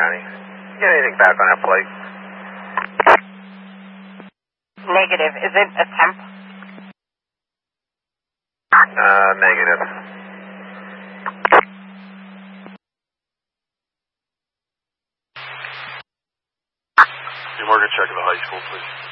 County. Get anything back on that plate? Negative. Is it a temp? Negative. Morgan, check in the high school, please.